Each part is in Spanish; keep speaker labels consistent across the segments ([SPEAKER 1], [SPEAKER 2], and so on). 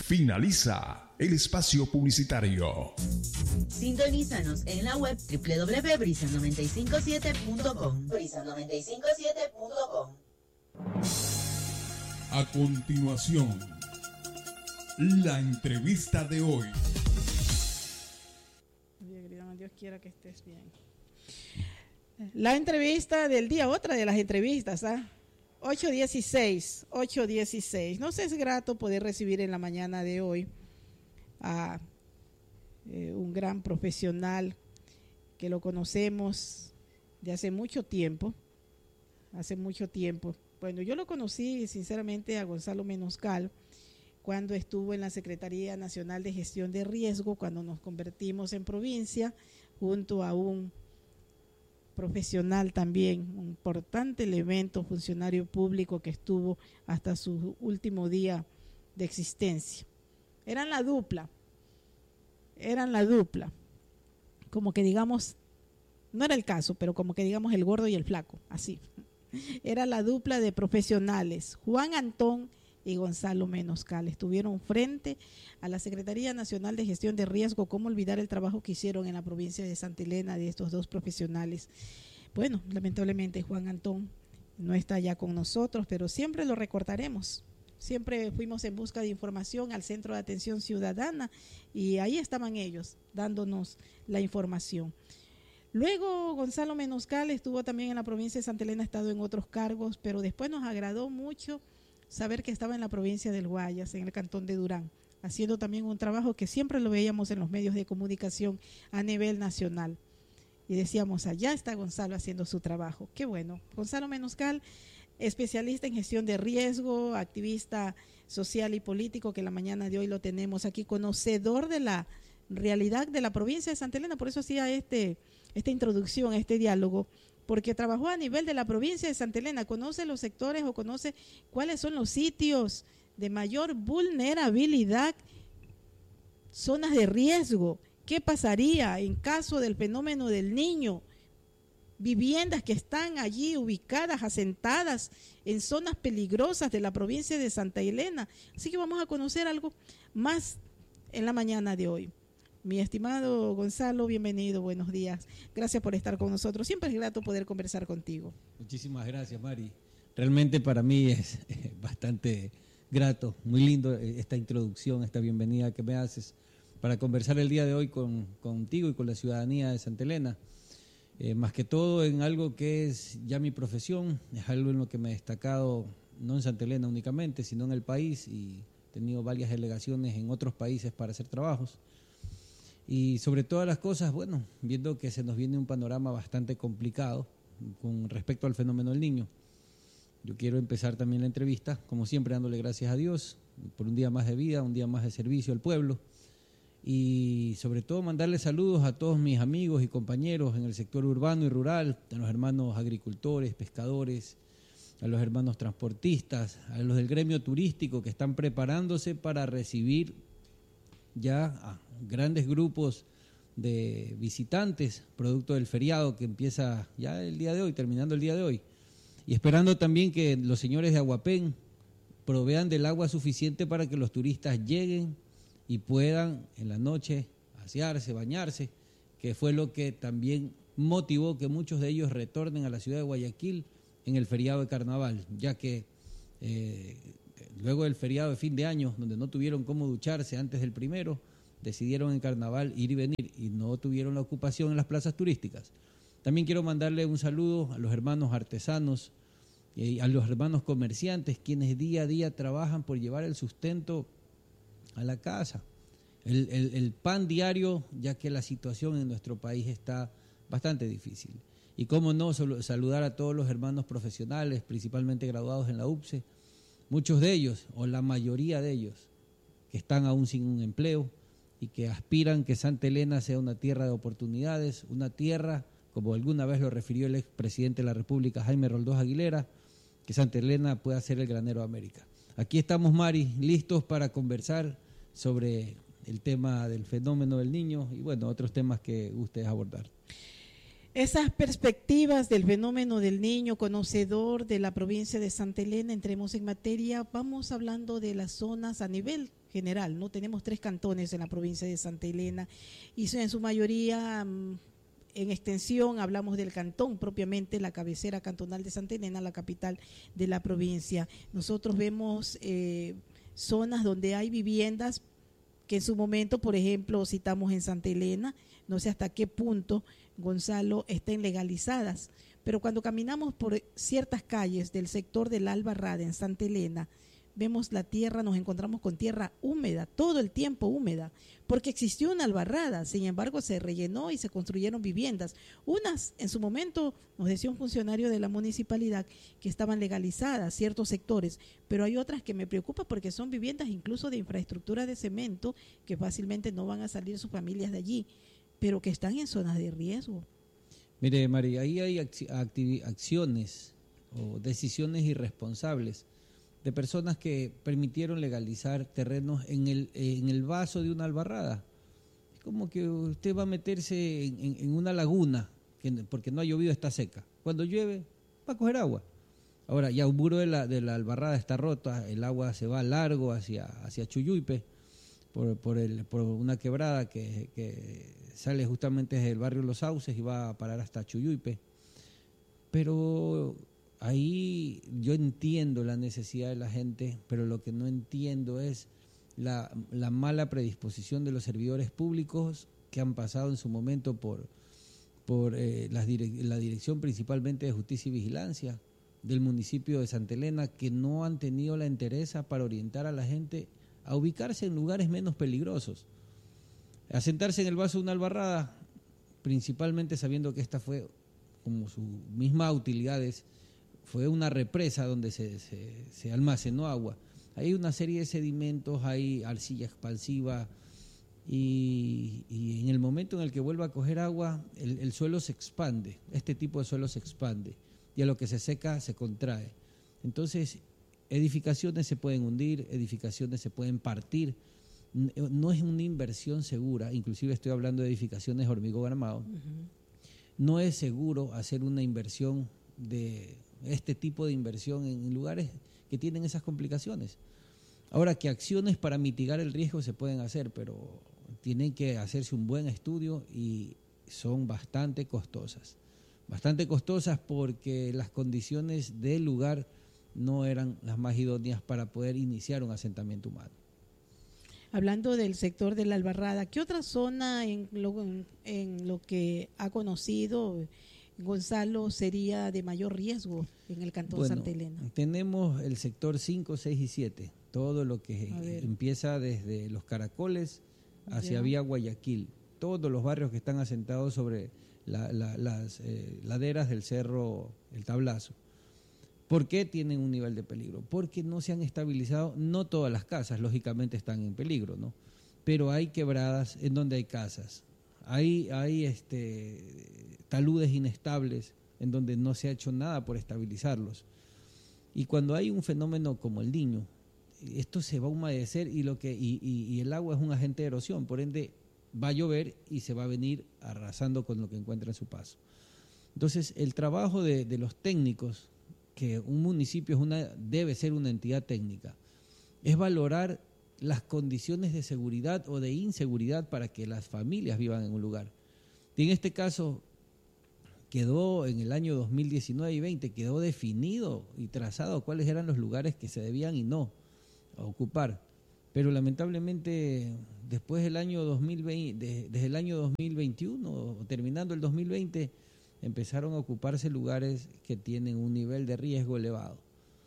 [SPEAKER 1] Finaliza el espacio publicitario.
[SPEAKER 2] Sintonízanos en la web www.brisa957.com. Brisa957.com.
[SPEAKER 1] A continuación, la entrevista de hoy.
[SPEAKER 3] Dios quiera que estés bien. La entrevista del día, otra de las entrevistas, 8:16. Nos es grato poder recibir en la mañana de hoy a un gran profesional que lo conocemos de hace mucho tiempo. Bueno, yo lo conocí sinceramente a Gonzalo Menoscal cuando estuvo en la Secretaría Nacional de Gestión de Riesgo, cuando nos convertimos en provincia, junto a un profesional también, un importante elemento, funcionario público que estuvo hasta su último día de existencia. Eran la dupla, como que digamos, no era el caso, pero como que digamos el gordo y el flaco, así. Era la dupla de profesionales, Juan Antón y Gonzalo Menoscal. Estuvieron frente a la Secretaría Nacional de Gestión de Riesgo. ¿Cómo olvidar el trabajo que hicieron en la provincia de Santa Elena de estos dos profesionales? Bueno, lamentablemente Juan Antón no está ya con nosotros, pero siempre lo recordaremos. Siempre fuimos en busca de información al Centro de Atención Ciudadana y ahí estaban ellos dándonos la información. Luego Gonzalo Menoscal estuvo también en la provincia de Santa Elena, ha estado en otros cargos, pero después nos agradó mucho saber que estaba en la provincia del Guayas, en el cantón de Durán, haciendo también un trabajo que siempre lo veíamos en los medios de comunicación a nivel nacional. Y decíamos, allá está Gonzalo haciendo su trabajo. Qué bueno. Gonzalo Menoscal, especialista en gestión de riesgo, activista social y político, que la mañana de hoy lo tenemos aquí, conocedor de la realidad de la provincia de Santa Elena. Por eso hacía esta introducción, este diálogo, porque trabajó a nivel de la provincia de Santa Elena, conoce los sectores o conoce cuáles son los sitios de mayor vulnerabilidad, zonas de riesgo, qué pasaría en caso del fenómeno del Niño, viviendas que están allí ubicadas, asentadas en zonas peligrosas de la provincia de Santa Elena. Así que vamos a conocer algo más en la mañana de hoy. Mi estimado Gonzalo, bienvenido, buenos días. Gracias por estar con nosotros. Siempre es grato poder conversar contigo.
[SPEAKER 4] Muchísimas gracias, Mari. Realmente para mí es bastante grato, muy lindo esta introducción, esta bienvenida que me haces para conversar el día de hoy contigo y con la ciudadanía de Santa Elena. Más que todo en algo que es ya mi profesión, es algo en lo que me he destacado, no en Santa Elena únicamente, sino en el país, y he tenido varias delegaciones en otros países para hacer trabajos. Y sobre todas las cosas, bueno, viendo que se nos viene un panorama bastante complicado con respecto al fenómeno del Niño. Yo quiero empezar también la entrevista, como siempre, dándole gracias a Dios por un día más de vida, un día más de servicio al pueblo. Y sobre todo mandarle saludos a todos mis amigos y compañeros en el sector urbano y rural, a los hermanos agricultores, pescadores, a los hermanos transportistas, a los del gremio turístico que están preparándose para recibir ya a grandes grupos de visitantes, producto del feriado que empieza ya el día de hoy, terminando el día de hoy, y esperando también que los señores de Aguapén provean del agua suficiente para que los turistas lleguen y puedan en la noche asearse, bañarse, que fue lo que también motivó que muchos de ellos retornen a la ciudad de Guayaquil en el feriado de carnaval, ya que luego del feriado de fin de año, donde no tuvieron cómo ducharse antes del primero, decidieron en carnaval ir y venir y no tuvieron la ocupación en las plazas turísticas. También quiero mandarle un saludo a los hermanos artesanos y a los hermanos comerciantes, quienes día a día trabajan por llevar el sustento a la casa, el pan diario, ya que la situación en nuestro país está bastante difícil. Y cómo no, saludar a todos los hermanos profesionales, principalmente graduados en la UPCE, muchos de ellos, o la mayoría de ellos, que están aún sin un empleo y que aspiran que Santa Elena sea una tierra de oportunidades, una tierra, como alguna vez lo refirió el expresidente de la República, Jaime Roldós Aguilera, que Santa Elena pueda ser el granero de América. Aquí estamos, Mari, listos para conversar sobre el tema del fenómeno del Niño y, bueno, otros temas que gustes abordar.
[SPEAKER 3] Esas perspectivas del fenómeno del Niño, conocedor de la provincia de Santa Elena, entremos en materia, vamos hablando de las zonas a nivel general, ¿no? Tenemos 3 cantones en la provincia de Santa Elena y en su mayoría en extensión hablamos del cantón propiamente, la cabecera cantonal de Santa Elena, la capital de la provincia. Nosotros vemos zonas donde hay viviendas que en su momento, por ejemplo, citamos en Santa Elena, no sé hasta qué punto, Gonzalo, estén legalizadas, pero cuando caminamos por ciertas calles del sector de la Albarrada en Santa Elena, vemos la tierra, nos encontramos con tierra húmeda, todo el tiempo húmeda, porque existió una albarrada, sin embargo se rellenó y se construyeron viviendas. Unas, en su momento, nos decía un funcionario de la municipalidad que estaban legalizadas ciertos sectores, pero hay otras que me preocupan porque son viviendas incluso de infraestructura de cemento, que fácilmente no van a salir sus familias de allí, pero que están en zonas de riesgo.
[SPEAKER 4] Mire, Mari, ahí hay acciones o decisiones irresponsables de personas que permitieron legalizar terrenos en el vaso de una albarrada. Es como que usted va a meterse en una laguna, porque no ha llovido, está seca. Cuando llueve, va a coger agua. Ahora, ya un muro de la albarrada está rota, el agua se va largo hacia Chuyuipe, por una quebrada que sale justamente desde el barrio Los Sauces y va a parar hasta Chuyuipe. Pero ahí yo entiendo la necesidad de la gente, pero lo que no entiendo es la mala predisposición de los servidores públicos que han pasado en su momento por la dirección principalmente de Justicia y Vigilancia del municipio de Santa Elena, que no han tenido la entereza para orientar a la gente a ubicarse en lugares menos peligrosos, a sentarse en el vaso de una albarrada, principalmente sabiendo que esta fue, como su misma utilidad es, fue una represa donde se almacenó agua. Hay una serie de sedimentos, hay arcilla expansiva y en el momento en el que vuelva a coger agua, el suelo se expande, este tipo de suelo se expande y a lo que se seca se contrae. Entonces, edificaciones se pueden hundir, edificaciones se pueden partir. No es una inversión segura, inclusive estoy hablando de edificaciones hormigón armado. No es seguro hacer una inversión de este tipo de inversión en lugares que tienen esas complicaciones. Ahora, que acciones para mitigar el riesgo se pueden hacer, pero tienen que hacerse un buen estudio y son bastante costosas porque las condiciones del lugar no eran las más idóneas para poder iniciar un asentamiento humano.
[SPEAKER 3] Hablando del sector de la Albarrada, ¿qué otra zona en lo que ha conocido Gonzalo sería de mayor riesgo en el cantón Santa Elena?
[SPEAKER 4] Tenemos el sector 5, 6 y 7, todo lo que empieza desde Los Caracoles hacia Vía Guayaquil, todos los barrios que están asentados sobre las laderas del cerro El Tablazo. ¿Por qué tienen un nivel de peligro? Porque no se han estabilizado, no todas las casas lógicamente están en peligro, ¿no? Pero hay quebradas en donde hay casas, hay taludes inestables en donde no se ha hecho nada por estabilizarlos. Y cuando hay un fenómeno como el Niño, esto se va a humedecer y el agua es un agente de erosión, por ende va a llover y se va a venir arrasando con lo que encuentra en su paso. Entonces, el trabajo de los técnicos, que un municipio debe ser una entidad técnica, es valorar las condiciones de seguridad o de inseguridad para que las familias vivan en un lugar. Y en este caso quedó en el año 2019 y 20, quedó definido y trazado cuáles eran los lugares que se debían y no a ocupar. Pero lamentablemente después del año 2020, desde el año 2021, terminando el 2020, empezaron a ocuparse lugares que tienen un nivel de riesgo elevado.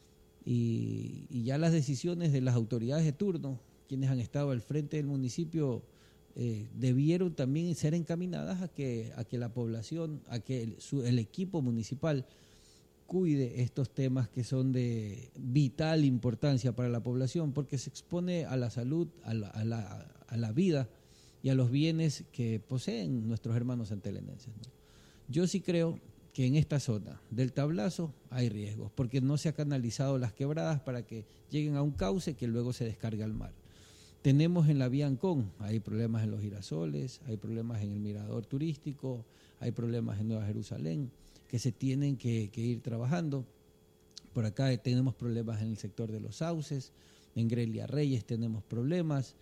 [SPEAKER 4] Y ya las decisiones de las autoridades de turno, quienes han estado al frente del municipio, debieron también ser encaminadas a que la población, a que el equipo municipal cuide estos temas que son de vital importancia para la población, porque se expone a la salud, a la vida y a los bienes que poseen nuestros hermanos santelenenses, ¿no? Yo sí creo que en esta zona del Tablazo hay riesgos, porque no se ha canalizado las quebradas para que lleguen a un cauce que luego se descargue al mar. Tenemos en la vía Ancón, hay problemas en los girasoles, hay problemas en el mirador turístico, hay problemas en Nueva Jerusalén, que se tienen que ir trabajando. Por acá tenemos problemas en el sector de los sauces, en Grelia Reyes tenemos problemas,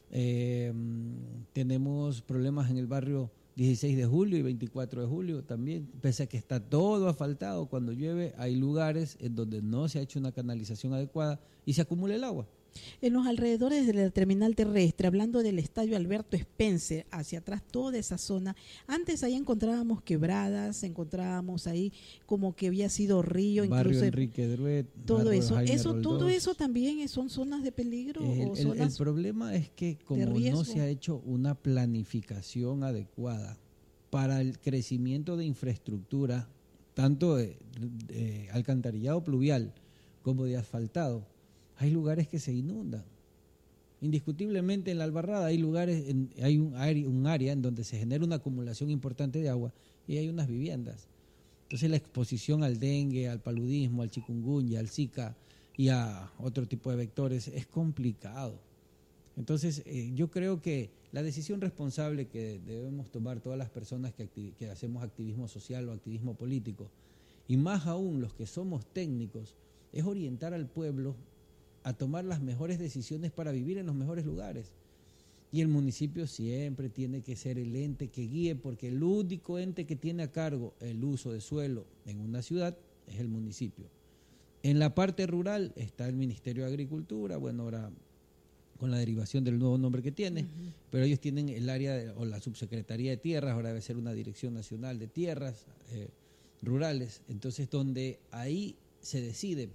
[SPEAKER 4] tenemos problemas en el barrio 16 de julio y 24 de julio también, pese a que está todo asfaltado, cuando llueve hay lugares en donde no se ha hecho una canalización adecuada y se acumula el agua.
[SPEAKER 3] En los alrededores de la terminal terrestre, hablando del estadio Alberto Spencer, hacia atrás toda esa zona, antes ahí encontrábamos quebradas, encontrábamos ahí como que había sido río,
[SPEAKER 4] Barrio
[SPEAKER 3] incluso
[SPEAKER 4] Enrique Druet,
[SPEAKER 3] todo
[SPEAKER 4] barrio
[SPEAKER 3] eso,
[SPEAKER 4] Jaime
[SPEAKER 3] todo
[SPEAKER 4] Roldós.
[SPEAKER 3] eso también son zonas de peligro o
[SPEAKER 4] El
[SPEAKER 3] zonas
[SPEAKER 4] problema es que como no
[SPEAKER 3] riesgo.
[SPEAKER 4] se ha hecho una planificación adecuada para el crecimiento de infraestructura, tanto de alcantarillado pluvial como de asfaltado, hay lugares que se inundan. Indiscutiblemente en la Albarrada hay lugares, hay un área en donde se genera una acumulación importante de agua y hay unas viviendas. Entonces la exposición al dengue, al paludismo, al chikungunya, al Zika y a otro tipo de vectores es complicado. Entonces yo creo que la decisión responsable que debemos tomar todas las personas que hacemos activismo social o activismo político, y más aún los que somos técnicos, es orientar al pueblo a tomar las mejores decisiones para vivir en los mejores lugares. Y el municipio siempre tiene que ser el ente que guíe, porque el único ente que tiene a cargo el uso de suelo en una ciudad es el municipio. En la parte rural está el Ministerio de Agricultura, bueno, ahora con la derivación del nuevo nombre que tiene, pero ellos tienen el área o la subsecretaría de tierras, ahora debe ser una dirección nacional de tierras rurales, entonces donde ahí se decide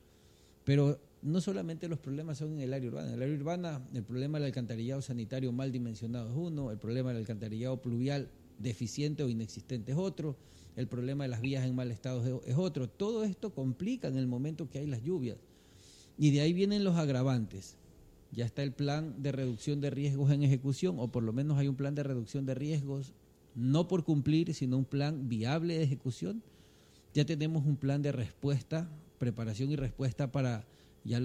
[SPEAKER 4] pero no solamente los problemas son en el área urbana. En el área urbana el problema del alcantarillado sanitario mal dimensionado es uno, el problema del alcantarillado pluvial deficiente o inexistente es otro, el problema de las vías en mal estado es otro. Todo esto complica en el momento que hay las lluvias. Y de ahí vienen los agravantes. Ya está el plan de reducción de riesgos en ejecución, o por lo menos hay un plan de reducción de riesgos, no por cumplir, sino un plan viable de ejecución. Ya tenemos un plan de respuesta, preparación y respuesta para ya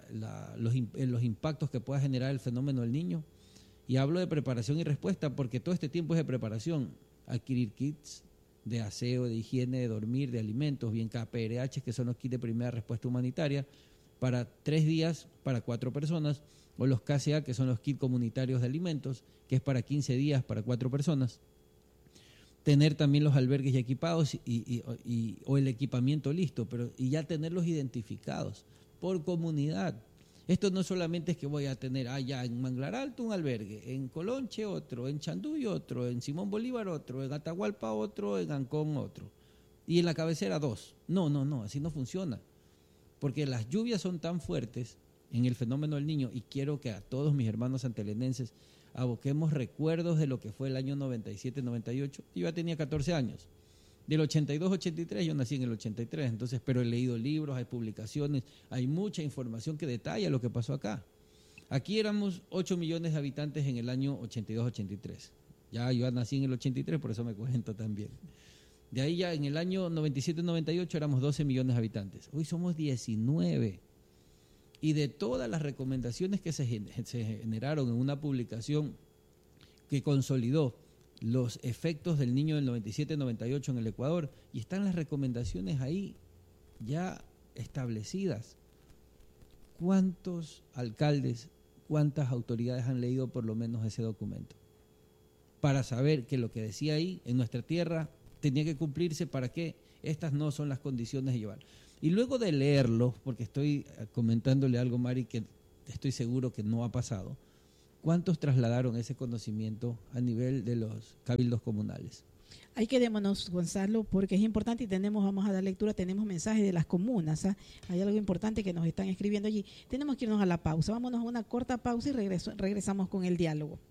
[SPEAKER 4] los impactos que pueda generar el fenómeno del Niño. Y hablo de preparación y respuesta porque todo este tiempo es de preparación. Adquirir kits de aseo, de higiene, de dormir, de alimentos, bien KPRH, que son los kits de primera respuesta humanitaria, para 3 días para 4 personas, o los KCA, que son los kits comunitarios de alimentos, que es para 15 días para 4 personas. Tener también los albergues ya equipados o el equipamiento listo, y ya tenerlos identificados por comunidad. Esto no solamente es que voy a tener allá en Manglar Alto un albergue, en Colonche otro, en Chanduy otro, en Simón Bolívar otro, en Atahualpa otro, en Ancón otro, y en la cabecera 2. No, así no funciona, porque las lluvias son tan fuertes en el fenómeno del Niño, y quiero que a todos mis hermanos santelenenses aboquemos recuerdos de lo que fue el año 97-98. Yo ya tenía 14 años. Del 82-83, yo nací en el 83, entonces, pero he leído libros, hay publicaciones, hay mucha información que detalla lo que pasó acá. Aquí éramos 8 millones de habitantes en el año 82-83. Ya yo nací en el 83, por eso me cuento también. De ahí ya en el año 97-98 éramos 12 millones de habitantes. Hoy somos 19. Y de todas las recomendaciones que se generaron en una publicación que consolidó los efectos del Niño del 97-98 en el Ecuador, y están las recomendaciones ahí ya establecidas. ¿Cuántos alcaldes, cuántas autoridades han leído por lo menos ese documento? Para saber que lo que decía ahí en nuestra tierra tenía que cumplirse, para que estas no son las condiciones de llevar. Y luego de leerlo, porque estoy comentándole algo, Mari, que estoy seguro que no ha pasado, ¿cuántos trasladaron ese conocimiento a nivel de los cabildos comunales?
[SPEAKER 3] Ahí quedémonos, Gonzalo, porque es importante y vamos a dar lectura, tenemos mensajes de las comunas, ¿ah? Hay algo importante que nos están escribiendo allí. Tenemos que irnos a la pausa, vámonos a una corta pausa y regresamos con el diálogo.